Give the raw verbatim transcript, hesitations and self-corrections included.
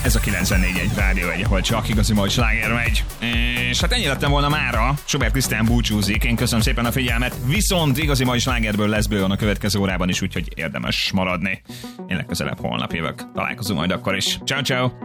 Ez a kilencvennégy egy Rádió egy, ahol csak igazi majd sláger megy. És hát ennyi lettem volna mára. Sobert Krisztián búcsúzik. Én köszönöm szépen a figyelmet. Viszont igazi majd slágerből lesz bőven a következő órában is, úgyhogy érdemes maradni. Én legközelebb holnap jövök. Találkozunk majd akkor is. Ciao, ciao.